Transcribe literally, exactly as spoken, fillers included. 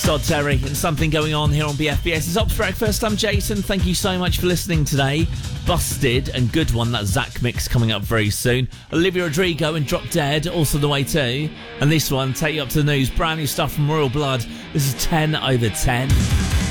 Todd Terry and Something Going On here on B F B S. It's Ops Breakfast. I'm Jason. Thank you so much for listening today. Busted and Good One, that Zach mix coming up very soon. Olivia Rodrigo and Drop Dead also the way too. And this one, Take You Up to the News. Brand new stuff from Royal Blood. This is ten over ten.